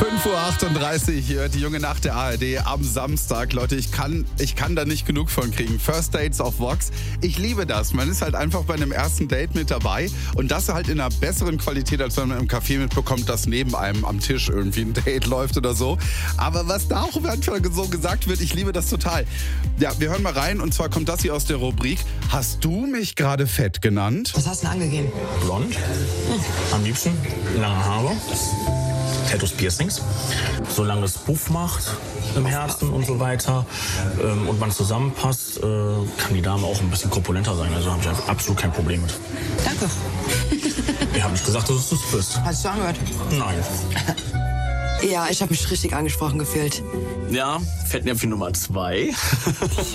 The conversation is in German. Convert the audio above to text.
5:38 Uhr hier, die junge Nacht der ARD am Samstag. Leute, ich kann da nicht genug von kriegen. First Dates auf Vox. Ich liebe das. Man ist halt einfach bei einem ersten Date mit dabei und das halt in einer besseren Qualität, als wenn man im Café mitbekommt, dass neben einem am Tisch irgendwie ein Date läuft oder so. Aber was da auch manchmal so gesagt wird, ich liebe das total. Ja, wir hören mal rein und zwar kommt das hier aus der Rubrik. Hast du mich gerade fett genannt? Was hast du denn angegeben? Blond, am liebsten, lange Haare, Tattoos, Piercings, solange es Puff macht im Herzen und so weiter und man zusammenpasst, kann die Dame auch ein bisschen korpulenter sein, also habe ich absolut kein Problem mit. Danke. Ich habe nicht gesagt, dass du es bist. Hast du angehört? Nein. Ja, ich habe mich richtig angesprochen gefühlt. Ja, Fettnäpfchen Nummer 2.